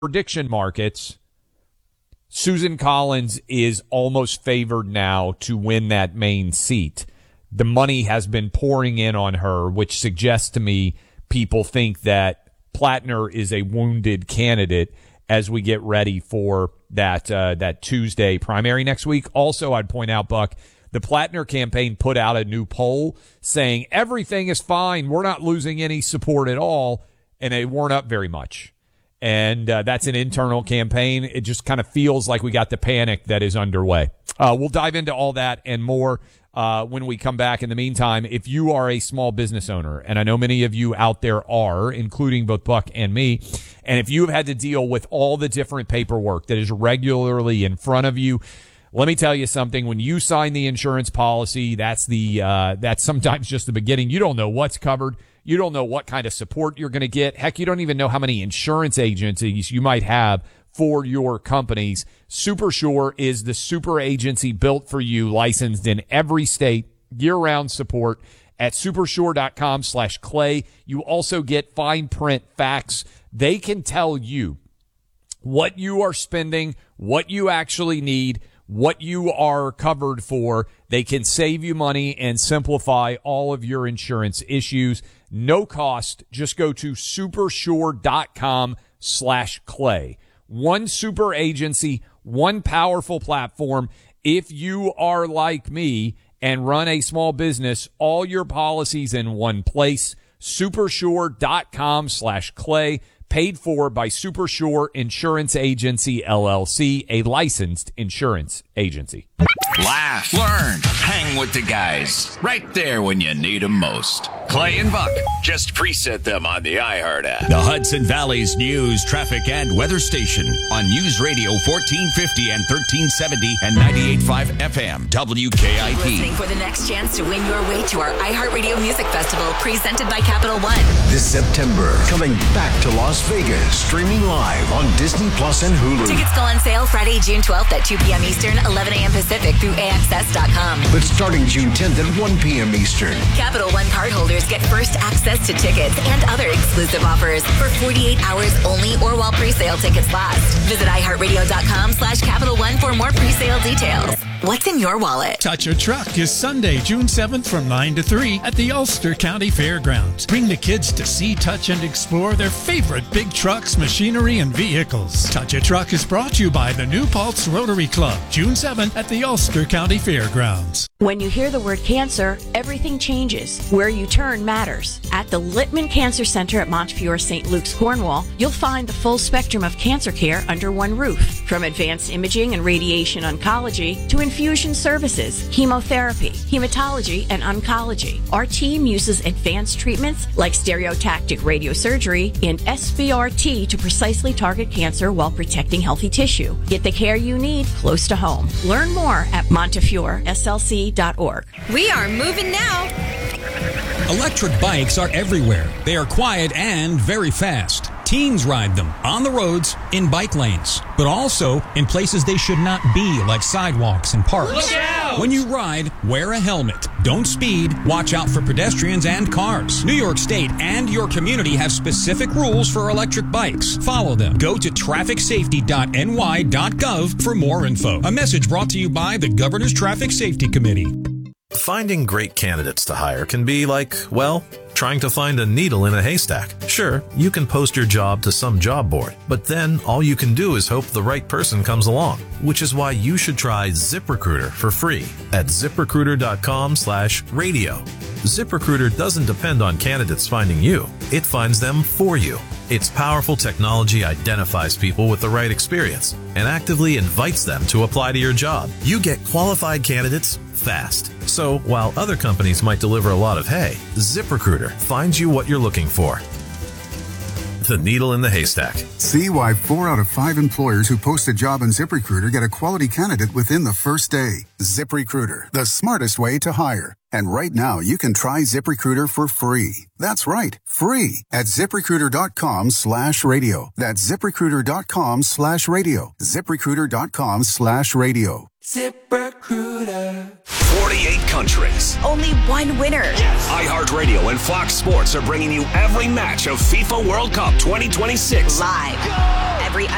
prediction markets, Susan Collins is almost favored now to win that Maine seat. The money has been pouring in on her, which suggests to me people think that Plattner is a wounded candidate as we get ready for that Tuesday primary next week. Also, I'd point out, Buck, the Plattner campaign put out a new poll saying everything is fine. We're not losing any support at all, and they weren't up very much. And that's an internal campaign. It just kind of feels like we got the panic that is underway. We'll dive into all that and more when we come back. In the meantime, if you are a small business owner, and I know many of you out there are, including both Buck and me, and if you have had to deal with all the different paperwork that is regularly in front of you, let me tell you something. When you sign the insurance policy, that's sometimes just the beginning. You don't know what's covered. You don't know what kind of support you're going to get. Heck, you don't even know how many insurance agencies you might have for your companies. SuperSure is the super agency built for you, licensed in every state, year-round support at supersure.com/clay. You also get fine print facts. They can tell you what you are spending, what you actually need, what you are covered for. They can save you money and simplify all of your insurance issues. No cost. Just go to supersure.com/clay. One super agency, one powerful platform. If you are like me and run a small business, all your policies in one place. Supersure.com/clay. Paid for by SuperSure Insurance Agency, LLC, a licensed insurance agency. Laugh, learn, hang with the guys. Right there when you need them most. Clay and Buck. Just preset them on the iHeart app. The Hudson Valley's news, traffic, and weather station on News Radio 1450 and 1370 and 98.5 FM, WKIP. Listening for the next chance to win your way to our iHeartRadio Music Festival, presented by Capital One. This September, coming back to Las Vegas, streaming live on Disney Plus and Hulu. Tickets go on sale Friday, June 12th at 2 p.m. Eastern, 11 a.m. Pacific through AXS.com. But starting June 10th at 1 p.m. Eastern. Capital One cardholders get first access to tickets and other exclusive offers for 48 hours only or while pre-sale tickets last. Visit iHeartRadio.com/Capital One for more pre-sale details. What's in your wallet? Touch a Truck is Sunday, June 7th from 9 to 3 at the Ulster County Fairgrounds. Bring the kids to see, touch, and explore their favorite big trucks, machinery, and vehicles. Touch a Truck is brought to you by the New Paltz Rotary Club, June 7th at the Ulster County Fairgrounds. When you hear the word cancer, everything changes. Where you turn matters. At the Littman Cancer Center at Montefiore St. Luke's, Cornwall, you'll find the full spectrum of cancer care under one roof. From advanced imaging and radiation oncology to infusion services, chemotherapy, hematology, and oncology. Our team uses advanced treatments like stereotactic radiosurgery and SBRT to precisely target cancer while protecting healthy tissue. Get the care you need close to home. Learn more at MontefioreSLC.org. We are moving now. Electric bikes are everywhere. They are quiet and very fast. Teens ride them on the roads, in bike lanes, but also in places they should not be, like sidewalks and parks. Look out! When you ride, wear a helmet. Don't speed. Watch out for pedestrians and cars. New York State and your community have specific rules for electric bikes. Follow them. Go to trafficsafety.ny.gov for more info. A message brought to you by the Governor's Traffic Safety Committee. Finding great candidates to hire can be like, well, trying to find a needle in a haystack. Sure, you can post your job to some job board, but then all you can do is hope the right person comes along, which is why you should try ZipRecruiter for free at ZipRecruiter.com/radio. ZipRecruiter doesn't depend on candidates finding you. It finds them for you. Its powerful technology identifies people with the right experience and actively invites them to apply to your job. You get qualified candidates fast. So while other companies might deliver a lot of hay, ZipRecruiter finds you what you're looking for. The needle in the haystack. See why 4 out of 5 employers who post a job on ZipRecruiter get a quality candidate within the first day. ZipRecruiter, the smartest way to hire. And right now, you can try ZipRecruiter for free. That's right, free at ZipRecruiter.com/radio. That's ZipRecruiter.com/radio. ZipRecruiter.com/radio. ZipRecruiter. 48 countries. Only one winner. Yes. iHeartRadio and Fox Sports are bringing you every match of FIFA World Cup 2026. Live.